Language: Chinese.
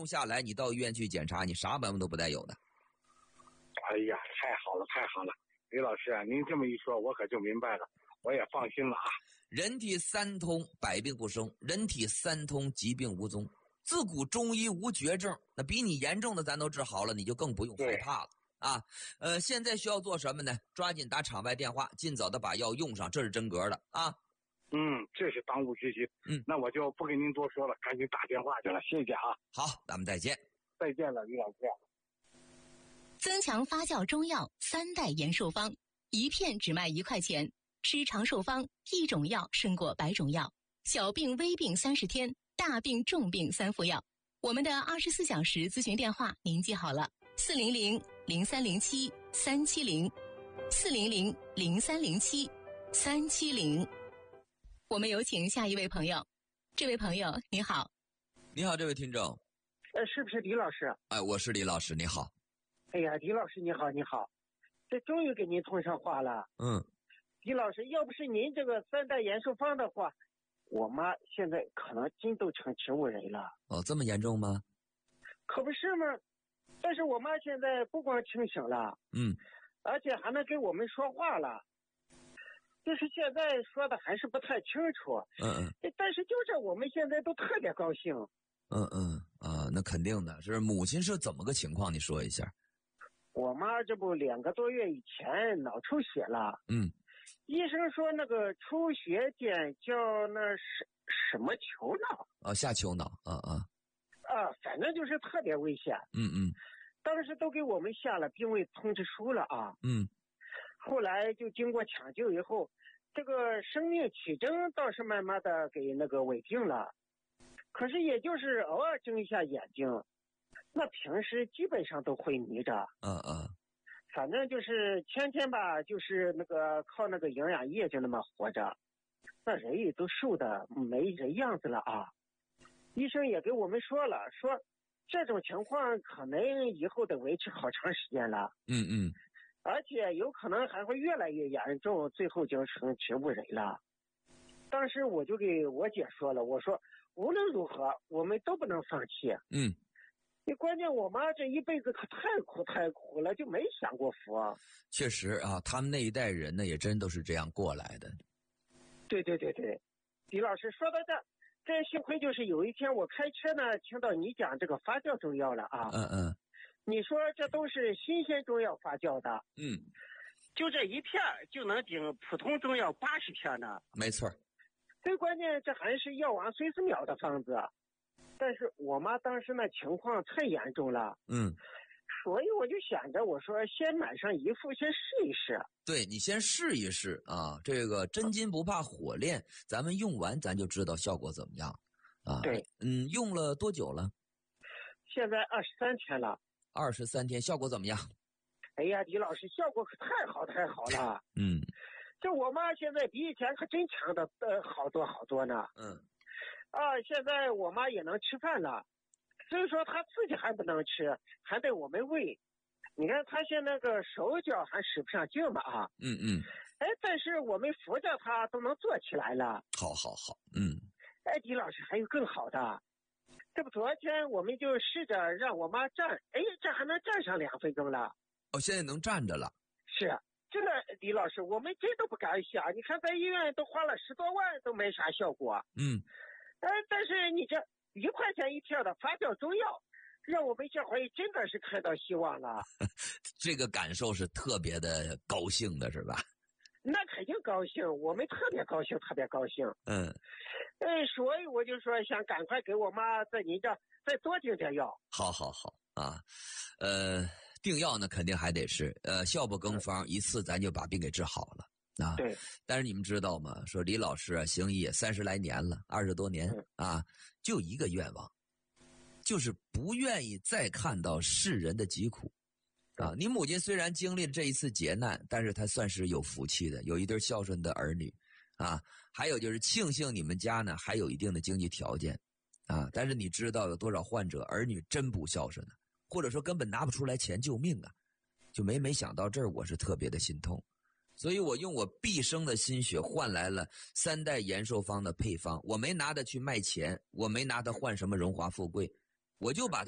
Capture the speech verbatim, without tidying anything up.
下来，你到医院去检查，你啥毛病都不带有的。 哎呀，太好了，太好了，李老师啊，您这么一说，我可就明白了，我也放心了啊。 人体三通，百病不生；人体三通，疾病无踪。自古中医无绝症，那比你严重的咱都治好了，你就更不用害怕了啊。呃，现在需要做什么呢？抓紧打场外电话，尽早的把药用上，这是真格的啊。 嗯，这是当务之急。 嗯， 那我就不跟您多说了，赶紧打电话去了，谢谢啊。 好，咱们再见。 再见了，李老师。 增强发酵中药三代延寿方，一片只卖一块钱。吃长寿方，一种药胜过百种药。小病微病三十天，大病重病三服药。我们的二十四小时咨询电话您记好了：四零零零三零七三七零，四零零零三零七三七零。我们有请下一位朋友。这位朋友你好。 你好，这位听众。 呃，是不是李老师？ 哎，我是李老师，你好。 哎呀，李老师你好，你好，这终于给您通上话了。 嗯， 李老师，要不是您这个三代延寿方的话，我妈现在可能真都成植物人了。 哦，这么严重吗？ 可不是吗？但是我妈现在不光清醒了， 嗯， 而且还能跟我们说话了。就是现在说的还是不太清楚。 嗯嗯。 但是就是我们现在都特别高兴。 嗯嗯啊，那肯定的。是母亲是怎么个情况？你说一下。 我妈这不两个多月以前脑出血了。 嗯。 医生说那个出血点叫那什什么球脑啊，下丘脑啊啊啊，反正就是特别危险。 嗯嗯， 当时都给我们下了病危通知书了啊。 嗯， 后来就经过抢救以后，这个生命体征倒是慢慢的给那个稳定了，可是也就是偶尔睁一下眼睛，那平时基本上都会迷着。 嗯嗯。 反正就是天天吧，就是那个靠那个营养液就那么活着，那人也都瘦的没人样子了啊。医生也给我们说了，说这种情况可能以后得维持好长时间了。 嗯嗯， 而且有可能还会越来越严重，最后就成植物人了。当时我就给我姐说了，我说无论如何我们都不能放弃。 嗯。 你关键我妈这一辈子可太苦太苦了，就没享过福。 确实啊，他们那一代人呢，也真都是这样过来的。 对对对对，李老师说到这，这幸亏就是有一天我开车呢，听到你讲这个发酵中药了啊。 嗯嗯。 你说这都是新鲜中药发酵的。 嗯。 就这一片就能顶普通中药八十片呢。 没错。 最关键这还是药王孙思邈的方子。但是我妈当时那情况太严重了。 嗯。 所以我就想着，我说先买上一副，先试一试。 对，你先试一试啊，这个真金不怕火炼，咱们用完咱就知道效果怎么样啊。 对。 嗯，用了多久了？ 现在二十三天了。 二十三天，效果怎么样？ 哎呀，李老师，效果可太好太好了。 嗯。 这我妈现在比以前可真强的呃好多好多呢。 嗯。 啊，现在我妈也能吃饭了，所以说她自己还不能吃，还得我们喂。你看她现在那个手脚还使不上劲嘛啊。 嗯嗯。 哎，但是我们扶着她都能坐起来了。 好好好。嗯。 哎，李老师还有更好的，这不昨天我们就试着让我妈站，哎，这还能站上两分钟了。 哦，现在能站着了。 是，真的，李老师，我们真都不敢想。你看在医院都花了十多万都没啥效果。 嗯。 呃，但是你这一块钱一片的发酵中药，让我们这回真的是看到希望了。 这个感受是特别的高兴的，是吧？ 那肯定高兴，我们特别高兴，特别高兴。 嗯。 哎，所以我就说想赶快给我妈在您这再多订点药。 好好好啊，呃，订药呢肯定还得是呃效不更方，嗯、一次咱就把病给治好了。啊， 对， 但是你们知道吗？说李老师啊，行医也三十来年了，二十多年、嗯、啊，就一个愿望，就是不愿意再看到世人的疾苦啊。你母亲虽然经历了这一次劫难，但是她算是有福气的，有一对孝顺的儿女啊。还有就是庆幸你们家呢还有一定的经济条件啊。但是你知道有多少患者儿女真不孝顺呢？或者说根本拿不出来钱救命啊，就没没想到这儿，我是特别的心痛。所以我用我毕生的心血换来了三代延寿方的配方，我没拿它去卖钱，我没拿它换什么荣华富贵，我就把